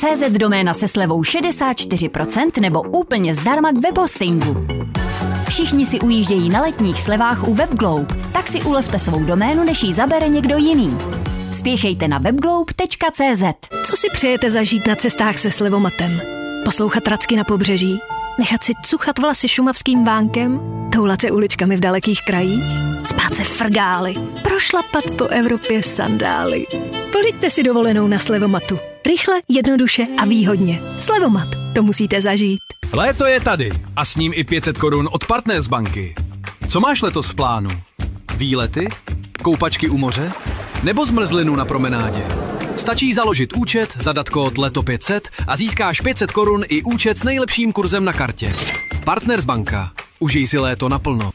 CZ doména se slevou 64% nebo úplně zdarma k webhostingu. Všichni si ujíždějí na letních slevách u WebGlobe, tak si ulevte svou doménu, než ji zabere někdo jiný. Spěchejte na webglobe.cz. Co si přejete zažít na cestách se slevomatem? Poslouchat racky na pobřeží? Nechat si cuchat vlasy šumavským vánkem? Toulat se uličkami v dalekých krajích? Spát se frgály? Prošlapat po Evropě sandály? Pořiďte si dovolenou na slevomatu. Rychle, jednoduše a výhodně. Slevomat. To musíte zažít. Léto je tady a s ním i 500 korun od Partners banky. Co máš letos v plánu? Výlety? Koupačky u moře? Nebo zmrzlinu na promenádě? Stačí založit účet, zadat kód LETO500 a získáš 500 korun i účet s nejlepším kurzem na kartě. Partners banka. Užij si léto naplno.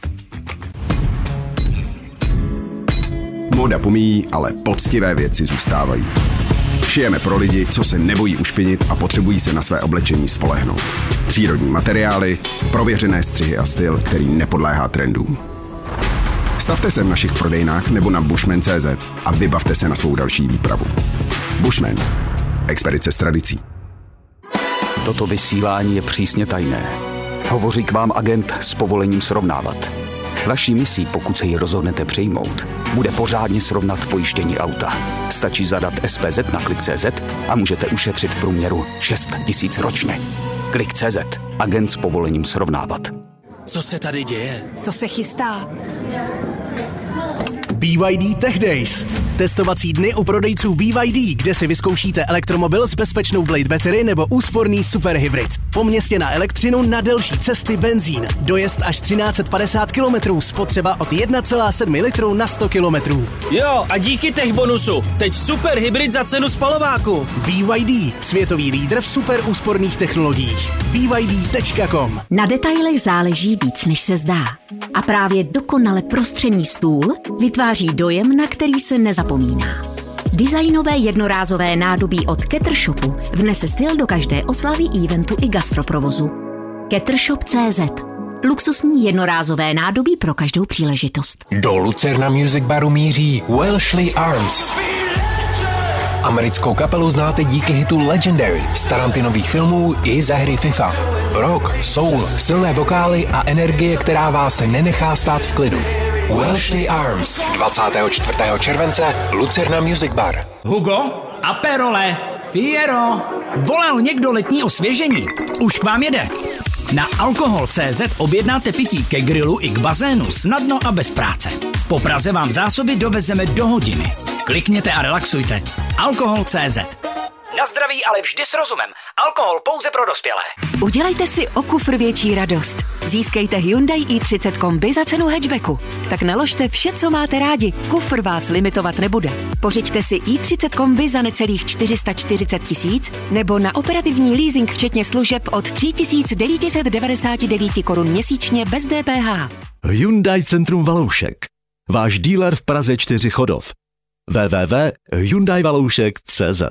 Móda pomíjí, ale poctivé věci zůstávají. Šijeme pro lidi, co se nebojí ušpinit a potřebují se na své oblečení spolehnout. Přírodní materiály, prověřené střihy a styl, který nepodléhá trendům. Stavte se v našich prodejnách nebo na Bushman.cz a vybavte se na svou další výpravu. Bushman. Expedice s tradicí. Toto vysílání je přísně tajné. Hovoří k vám agent s povolením srovnávat. Vaší misí, pokud se ji rozhodnete přijmout, bude pořádně srovnat pojištění auta. Stačí zadat SPZ na Klik.cz a můžete ušetřit v průměru 6 000 ročně. Klik.cz. Agent s povolením srovnávat. Co se tady děje? Co se chystá? BYD Tech Days. Testovací dny u prodejců BYD, kde si vyzkoušíte elektromobil s bezpečnou Blade Battery nebo úsporný superhybrid. Po městě na elektřinu, na delší cesty benzín. Dojezd až 1350 km, spotřeba od 1,7 litru na 100 km. Jo, a díky Tech bonusu. Teď superhybrid za cenu spalováku. BYD, světový lídr v super úsporných technologiích. BYD.com. Na detailech záleží víc, než se zdá. A právě dokonale prostřený stůl vytváří dojem, na který se nezapomíná. Designové jednorázové nádobí od Ketershopu vnese styl do každé oslavy, eventu i gastroprovozu. Ketershop.cz. Luxusní jednorázové nádobí pro každou příležitost. Do Lucerna Music Baru míří Welshly Arms. Americkou kapelu znáte díky hitu Legendary z Tarantinových filmů i ze hry FIFA. Rock, soul, silné vokály a energie, která vás nenechá stát v klidu. Welshly Arms. 24. července Lucerna Music Bar. Hugo, Aperole, Fiero. Volal někdo letní osvěžení? Už k vám jede. Na alkohol.cz objednáte pití ke grilu i k bazénu snadno a bez práce. Po Praze vám zásoby dovezeme do hodiny. Klikněte a relaxujte. Alkohol.cz. Na zdraví, ale vždy s rozumem. Alkohol pouze pro dospělé. Udělejte si o kufr větší radost. Získejte Hyundai i30 Kombi za cenu hatchbacku. Tak naložte vše, co máte rádi. Kufr vás limitovat nebude. Pořiďte si i30 Kombi za necelých 440 000 nebo na operativní leasing včetně služeb od 3999 korun měsíčně bez DPH. Hyundai Centrum Valoušek. Váš dealer v Praze 4 Chodov. www.hyundaivaloušek.cz.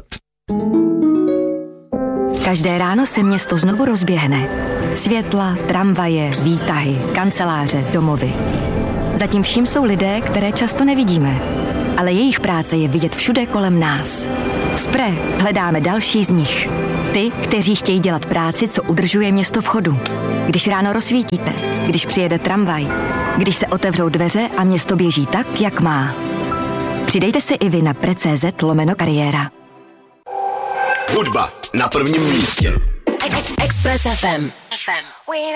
Každé ráno se město znovu rozběhne. Světla, tramvaje, výtahy, kanceláře, domovy. Zatím vším jsou lidé, které často nevidíme, ale jejich práce je vidět všude kolem nás. V PRE hledáme další z nich. Ty, kteří chtějí dělat práci, co udržuje město v chodu. Když ráno rozsvítíte, když přijede tramvaj, když se otevřou dveře a město běží tak, jak má. Přidejte se i vy na pre.cz/kariéra. Hudba na prvním místě. Express FM.